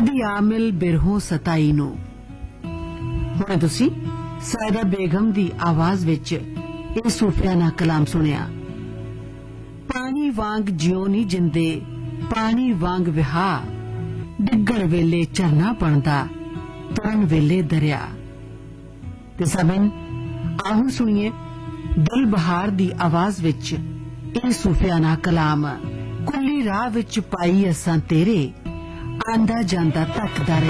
ਕਦੀ ਆਮਿਲ ਬਿਰਹੋਂ ਸਤਾਈ ਨੂੰ। ਹੁਣ ਤੁਸੀਂ ਸਾਇਦਾ ਬੇਗਮ ਦੀ ਆਵਾਜ਼ ਵਿੱਚ ਇਹ ਸੂਫਿਆਨਾ ਕਲਾਮ ਸੁਣਿਆ। ਪਾਣੀ ਵਾਂਗ ਜਿਉਂ ਨਹੀਂ ਜਿੰਦੇ, ਪਾਣੀ ਵਾਂਗ ਵਿਹਾ, ਡਿੱਗਣ ਵੇਲੇ ਝਰਨਾ ਬਣਦਾ, ਤੁਰਨ ਵੇਲੇ ਦਰਿਆ। ਤੇ ਸਭਨ ਆਹੋ ਸੁਣੀਏ ਦਿਲ ਬਹਾਰ ਦੀ ਆਵਾਜ਼ ਵਿੱਚ ਇਹ ਸੂਫਿਆਨਾ ਕਲਾਮ। ਕੁੱਲੀ ਰਾਹ ਵਿੱਚ ਪਾਈ ਅਸਾਂ ਤੇਰੇ, ਆਂਦਾ ਜਾਂਦਾ ਤੱਕਦਾ